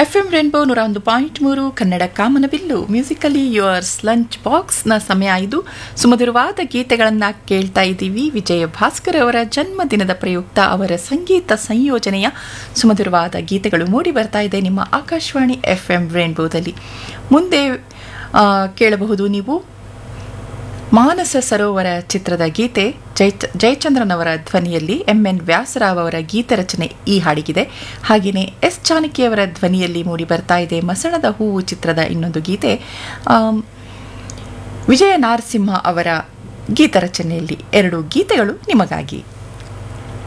FM rainbow 101.3 Kannada ಕಾಮನಬಿಲ್ಲು musically yours lunch ಬಾಕ್ಸ್ನ ಸಮಯ ಇದು. ಸುಮಧುರವಾದ ಗೀತೆಗಳನ್ನು ಕೇಳ್ತಾ ಇದ್ದೀವಿ. ವಿಜಯ ಭಾಸ್ಕರ್ ಅವರ ಜನ್ಮದಿನದ ಪ್ರಯುಕ್ತ ಅವರ ಸಂಗೀತ ಸಂಯೋಜನೆಯ ಸುಮಧುರವಾದ ಗೀತೆಗಳು ಮೂಡಿ ಬರ್ತಾ ಇದೆ ನಿಮ್ಮ ಆಕಾಶವಾಣಿ FM ರೇನ್ಬೋದಲ್ಲಿ. ಮುಂದೆ ಕೇಳಬಹುದು ನೀವು ಮಾನಸ ಸರೋವರ ಚಿತ್ರದ ಗೀತೆ ಜಯಚಂದ್ರನ್ ಅವರ ಧ್ವನಿಯಲ್ಲಿ MN ವ್ಯಾಸರಾವ್ ಅವರ ಗೀತ ರಚನೆ ಈ ಹಾಡಿಗಿದೆ. ಹಾಗೆಯೇ S ಜಾನಕಿಯವರ ಧ್ವನಿಯಲ್ಲಿ ಮೂಡಿ ಬರ್ತಾ ಇದೆ ಮಸಣದ ಹೂವು ಚಿತ್ರದ ಇನ್ನೊಂದು ಗೀತೆ ವಿಜಯ ನಾರಸಿಂಹ ಅವರ ಗೀತ ರಚನೆಯಲ್ಲಿ. ಎರಡು ಗೀತೆಗಳು ನಿಮಗಾಗಿ.